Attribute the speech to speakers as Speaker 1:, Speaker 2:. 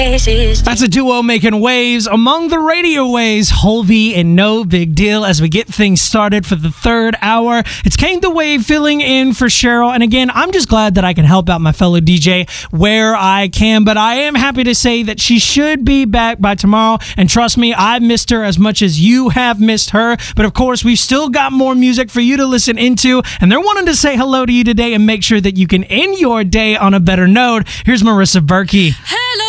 Speaker 1: That's a duo making waves among the radio waves, Holvey and No Big Deal, as we get things started for the third hour. It's Kane the Wave filling in for Cheryl. And again, I'm just glad that I can help out my fellow DJ where I can. But I am happy to say that she should be back by tomorrow. And trust me, I've missed her as much as you have missed her. But of course, we've still got more music for you to listen into. And they're wanting to say hello to you today and make sure that you can end your day on a better note. Here's Marissa Berkey.
Speaker 2: Hello.